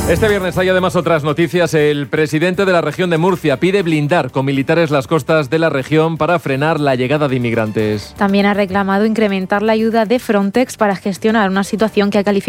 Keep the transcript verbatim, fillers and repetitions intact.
Este viernes hay además otras noticias. El presidente de la región de Murcia pide blindar con militares las costas de la región para frenar la llegada de inmigrantes. También ha reclamado incrementar la ayuda de Frontex para gestionar una situación que ha calificado